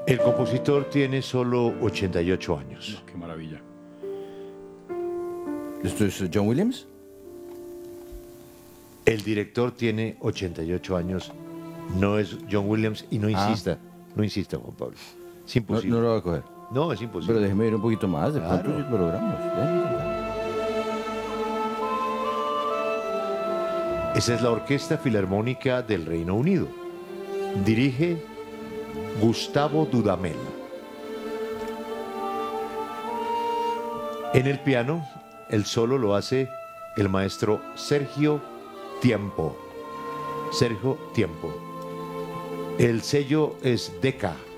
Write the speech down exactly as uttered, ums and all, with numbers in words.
El compositor tiene solo ochenta y ocho años. No, qué maravilla. ¿Esto es John Williams? El director tiene ochenta y ocho años. No es John Williams y no Ah. insista. No insista, Juan Pablo. Es No, imposible. no lo va a coger. No, es Pero imposible. déjeme ir un poquito más, de Claro. pronto lo logramos. Déjeme intentar. Esa es la Orquesta Filarmónica del Reino Unido. Dirige Gustavo Dudamel. En el piano, el solo lo hace el maestro Sergio Tiempo. Sergio Tiempo. El sello es Decca.